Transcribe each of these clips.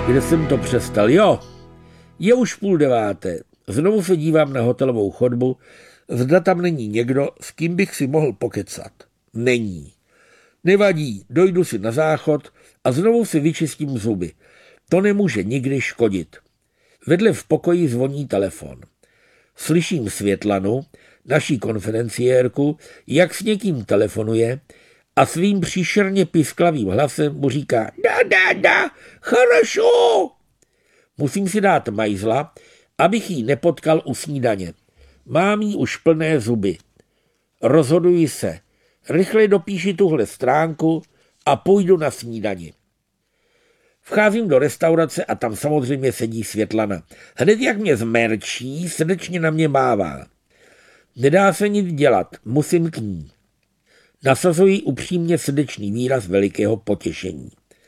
Kde jsem to přestal? Jo, je už 8:30. Znovu se dívám na hotelovou chodbu, zda tam není někdo, s kým bych si mohl pokecat. Není. Nevadí, dojdu si na záchod a znovu si vyčistím zuby. To nemůže nikdy škodit. Vedle v pokoji zvoní telefon. Slyším Světlanu, naší konferenciérku, jak s někým telefonuje a svým příšerně pisklavým hlasem mu říká da, хорошо. Musím si dát majzla, abych jí nepotkal u snídaně. Mám jí už plné zuby. Rozhoduji se. Rychle dopíši tuhle stránku a půjdu na snídani. Vcházím do restaurace a tam samozřejmě sedí Světlana. Hned jak mě zmerčí, srdečně na mě mává. Nedá se nic dělat, musím k ní. Nasazuji upřímně srdečný výraz velikého potěšení.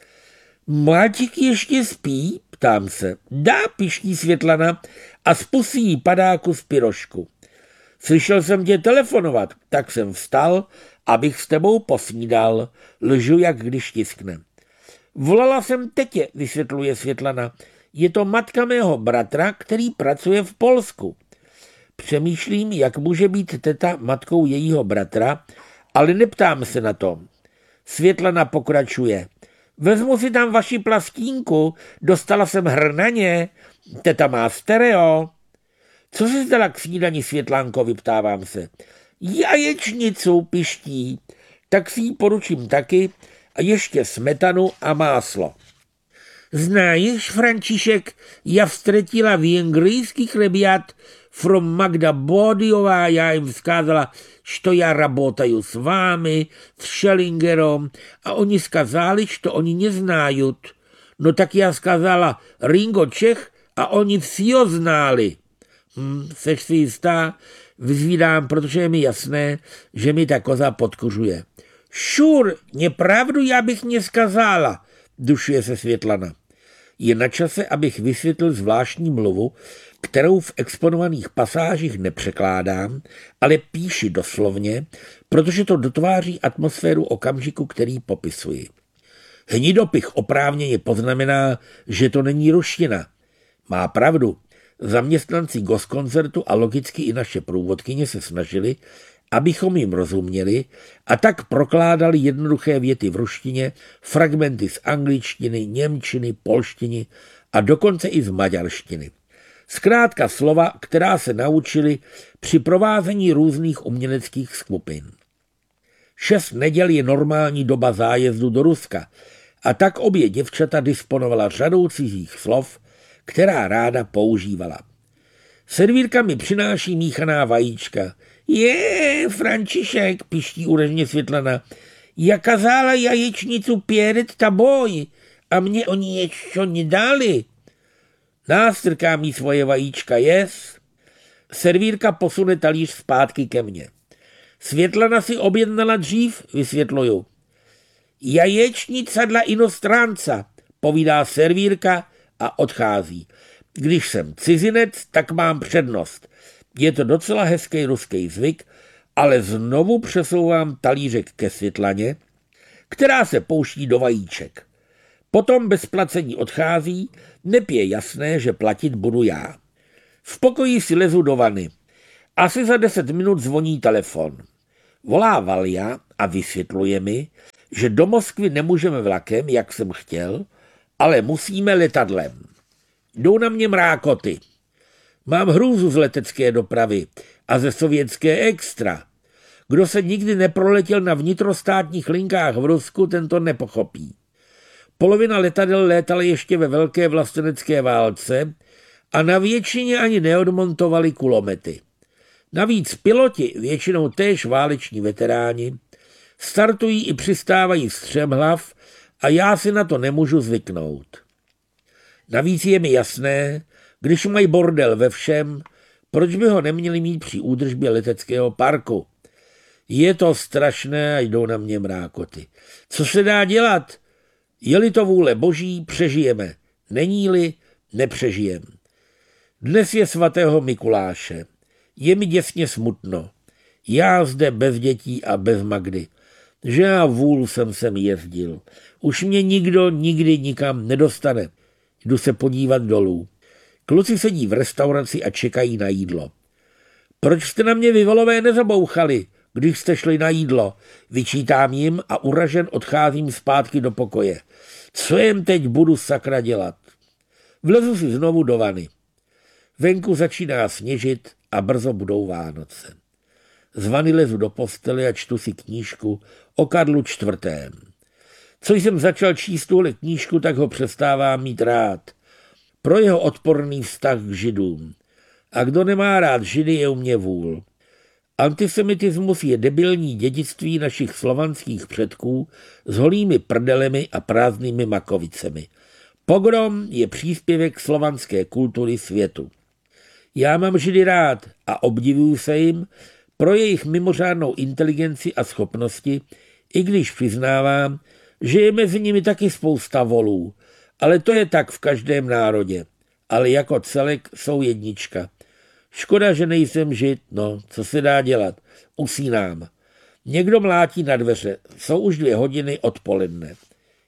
Máčik ještě spí? Ptám se. Dá, piští Světlana a spustí jí padáku z pyrošku. Slyšel jsem tě telefonovat, tak jsem vstal, abych s tebou posnídal. Lžu, jak když tiskne. Volala jsem tetě, vysvětluje Světlana. Je to matka mého bratra, který pracuje v Polsku. Přemýšlím, jak může být teta matkou jejího bratra, ale neptám se na to. Světlana pokračuje. Vezmu si tam vaši plastínku, dostala jsem hrnaně, teta má stereo. Co jsi dala k snídani, Světlánko, vyptávám se. Jaječnicu, piští, tak si ji poručím taky a ještě smetanu a máslo. Знаешь, František, я встретила венгерских ребят from Magda Bodiová, já jim vzkázala, že já работаю s vámi, s Schellingerem a oni skazali, že oni neznají. No tak já skazala Ringo Čech a oni vsio znali. Seš si jistá? Vyzvídám, protože je mi jasné, že mi ta koza podkužuje. Šur, nepravdu já bych neskazala, dušuje se Světlana. Je na čase, abych vysvětlil zvláštní mluvu, kterou v exponovaných pasážích nepřekládám, ale píši doslovně, protože to dotváří atmosféru okamžiku, který popisuji. Hnidopich oprávněně poznamená, že to není ruština. Má pravdu. Zaměstnanci Goskoncertu a logicky i naše průvodkyně se snažili, abychom jim rozuměli a tak prokládali jednoduché věty v ruštině, fragmenty z angličtiny, němčiny, polštiny a dokonce i z maďarštiny. Zkrátka slova, která se naučili při provázení různých uměleckých skupin. 6 neděl je normální doba zájezdu do Ruska a tak obě děvčata disponovala řadou cizích slov, která ráda používala. Servírka mi přináší míchaná vajíčka. František, piští úrežně Světlana, já kazala jaječnicu pěret taboj a mě oni ještě nedali. Nástrká mi svoje vajíčka, yes. Servírka posune talíř zpátky ke mně. Světlana si objednala dřív, vysvětluju. Jaječnica dla inostránca, povídá servírka a odchází. Když jsem cizinec, tak mám přednost. Je to docela hezký ruský zvyk, ale znovu přesouvám talířek ke Světlaně, která se pouští do vajíček. Potom bez placení odchází, neb je jasné, že platit budu já. V pokoji si lezu do vany. Asi za 10 minut zvoní telefon. Volá Valja a vysvětluje mi, že do Moskvy nemůžeme vlakem, jak jsem chtěl, ale musíme letadlem. Jdou na mě mrákoty. Mám hrůzu z letecké dopravy a ze sovětské extra. Kdo se nikdy neproletěl na vnitrostátních linkách v Rusku, ten to nepochopí. Polovina letadel létala ještě ve velké vlastenecké válce a na většině ani neodmontovali kulomety. Navíc piloti, většinou též váleční veteráni, startují i přistávají střemhlav a já si na to nemůžu zvyknout. Navíc je mi jasné, když mají bordel ve všem, proč by ho neměli mít při údržbě leteckého parku. Je to strašné a jdou na mě mrákoty. Co se dá dělat? Je-li to vůle boží, přežijeme. Není-li, nepřežijem. Dnes je svatého Mikuláše. Je mi děsně smutno. Já zde bez dětí a bez Magdy. Že já vůl jsem sem jezdil. Už mě nikdo nikdy nikam nedostane. Jdu se podívat dolů. Kluci sedí v restauraci a čekají na jídlo. Proč jste na mě vyvolové nezabouchali, když jste šli na jídlo? Vyčítám jim a uražen odcházím zpátky do pokoje. Co jim teď budu sakra dělat? Vlezu si znovu do vany. Venku začíná sněžit a brzo budou Vánoce. Z vany lezu do postele a čtu si knížku o Karlu IV. Co jsem začal číst tuhle knížku, tak ho přestávám mít rád. Pro jeho odporný vztah k Židům. A kdo nemá rád Židy, je u mě vůl. Antisemitismus je debilní dědictví našich slovanských předků s holými prdelemi a prázdnými makovicemi. Pogrom je příspěvek slovanské kultury světu. Já mám Židy rád a obdivuju se jim pro jejich mimořádnou inteligenci a schopnosti, i když přiznávám, že je mezi nimi taky spousta volů, ale to je tak v každém národě. Ale jako celek jsou jednička. Škoda, že nejsem Žid, no, co se dá dělat, usínám. Někdo mlátí na dveře, jsou už 2 hodiny odpoledne.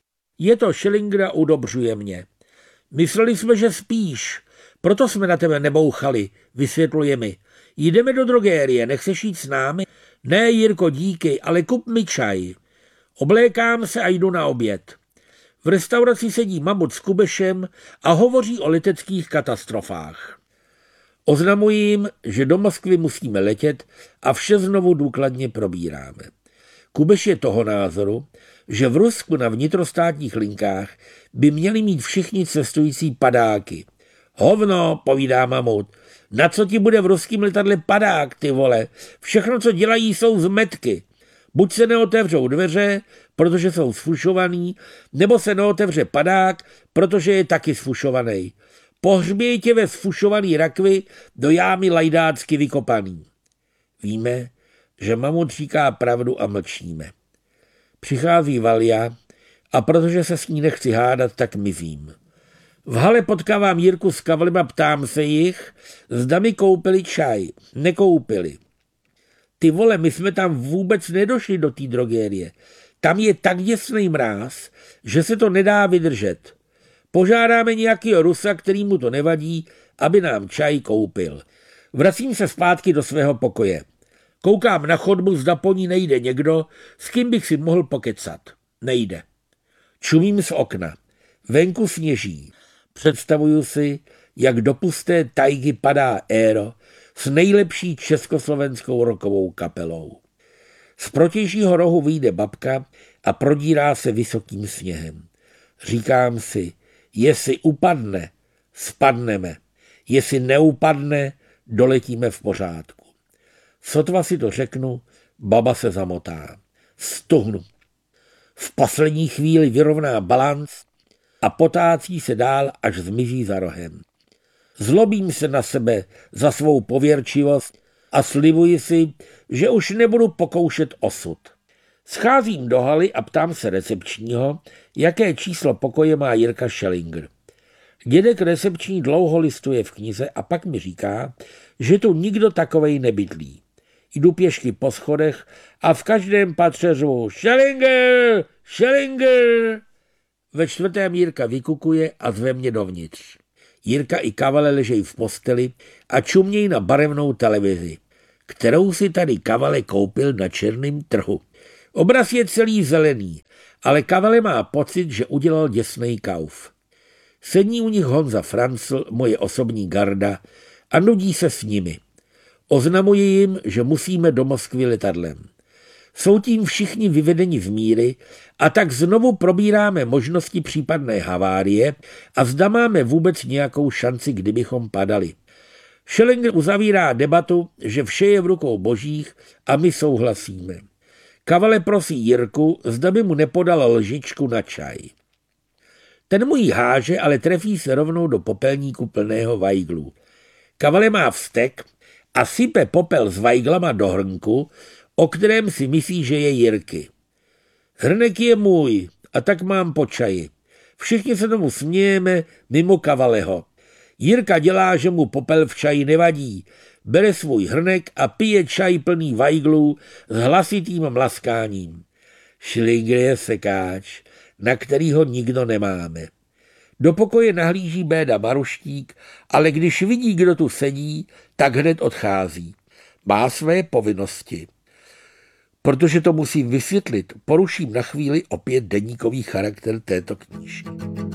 Je to Schellinger a udobřuje mě. Mysleli jsme, že spíš, proto jsme na tebe nebouchali, vysvětluje mi. Jdeme do drogérie, nechceš jít s námi? Ne, Jirko, díky, ale kup mi čaj. Oblékám se a jdu na oběd. V restauraci sedí mamut s Kubešem a hovoří o leteckých katastrofách. Oznamuji jim, že do Moskvy musíme letět a vše znovu důkladně probíráme. Kubeš je toho názoru, že v Rusku na vnitrostátních linkách by měli mít všichni cestující padáky. Hovno, povídá mamut, na co ti bude v ruském letadle padák, ty vole? Všechno, co dělají, jsou zmetky. Buď se neotevřou dveře, protože jsou sfušovaný, nebo se neotevře padák, protože je taky sfušovaný. Pohřběj tě ve sfušovaný rakvi do jámy lajdácky vykopaný. Víme, že mamut říká pravdu a mlčíme. Přichází Valja a protože se s ní nechci hádat, tak mizím. V hale potkávám Jirku s Kavalem a ptám se jich, zda mi koupili čaj. Nekoupili. Ty vole, my jsme tam vůbec nedošli do té drogérie. Tam je tak děsnej mráz, že se to nedá vydržet. Požádáme nějakého Rusa, který mu to nevadí, aby nám čaj koupil. Vracím se zpátky do svého pokoje. Koukám na chodbu, zda po ní nejde někdo, s kým bych si mohl pokecat. Nejde. Čumím z okna. Venku sněží. Představuju si, jak do pusté tajgy padá éro s nejlepší československou rockovou kapelou. Z protějšího rohu vyjde babka a prodírá se vysokým sněhem. Říkám si, jestli upadne, spadneme. Jestli neupadne, doletíme v pořádku. Sotva si to řeknu, baba se zamotá. Stuhnu. V poslední chvíli vyrovná balanc a potácí se dál, až zmizí za rohem. Zlobím se na sebe za svou pověrčivost a slibuji si, že už nebudu pokoušet osud. Scházím do haly a ptám se recepčního, jaké číslo pokoje má Jirka Schellinger. Dědek recepční dlouho listuje v knize a pak mi říká, že tu nikdo takovej nebydlí. Jdu pěšky po schodech a v každém patře řvu Schellinger, Schellinger. Ve 4. Jirka vykukuje a zve mě dovnitř. Jirka i Kavale ležejí v posteli a čumějí na barevnou televizi, kterou si tady Kavale koupil na černém trhu. Obraz je celý zelený, ale Kavale má pocit, že udělal děsnej kauf. Sedí u nich Honza Francl, moje osobní garda, a nudí se s nimi. Oznamuji jim, že musíme do Moskvy letadlem. Jsou tím všichni vyvedeni z míry a tak znovu probíráme možnosti případné havárie a zda máme vůbec nějakou šanci, kdybychom padali. Schellinger uzavírá debatu, že vše je v rukou božích a my souhlasíme. Kavale prosí Jirku, zda by mu nepodal lžičku na čaj. Ten mu ji háže, ale trefí se rovnou do popelníku plného vajglů. Kavale má vztek a sype popel s vajglama do hrnku, o kterém si myslí, že je Jirky. Hrnek je můj a tak mám po čaji. Všichni se tomu smějeme mimo Kavaleho. Jirka dělá, že mu popel v čaji nevadí. Bere svůj hrnek a pije čaj plný vajglů s hlasitým mlaskáním. Schellinger je sekáč, na kterýho nikdo nemáme. Do pokoje nahlíží Béda Maruštík, ale když vidí, kdo tu sedí, tak hned odchází. Má své povinnosti. Protože to musím vysvětlit, poruším na chvíli opět deníkový charakter této knížky.